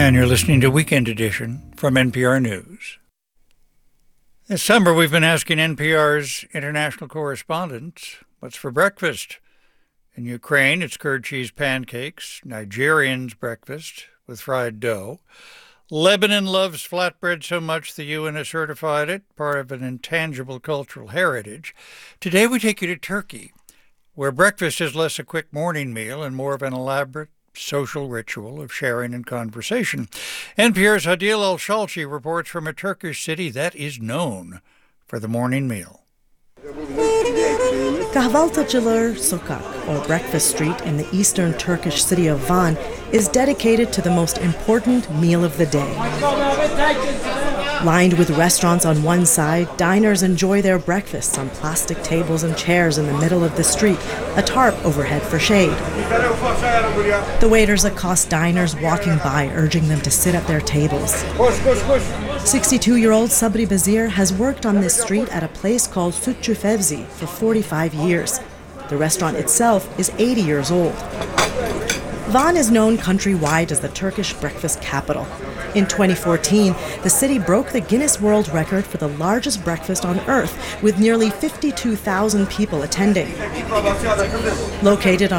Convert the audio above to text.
And you're listening to Weekend Edition from NPR News. This summer, we've been asking NPR's international correspondents, what's for breakfast? In Ukraine, it's curd cheese pancakes. Nigerians breakfast with fried dough. Lebanon loves flatbread so much the UN has certified it, part of an intangible cultural heritage. Today, we take you to Turkey, where breakfast is less a quick morning meal and more of an elaborate social ritual of sharing and conversation. NPR's Adil Al-Shalchi reports from a Turkish city that is known for the morning meal. Kahvaltıcılar Sokak, or Breakfast Street in the eastern Turkish city of Van, is dedicated to the most important meal of the day. Lined with restaurants on one side, diners enjoy their breakfasts on plastic tables and chairs in the middle of the street, a tarp overhead for shade. The waiters accost diners walking by, urging them to sit at their tables. 62-year-old Sabri Bazir has worked on this street at a place called Sütçü Fevzi for 45 years. The restaurant itself is 80 years old. Van is known countrywide as the Turkish breakfast capital. In 2014, the city broke the Guinness World Record for the largest breakfast on Earth, with nearly 52,000 people attending. Located on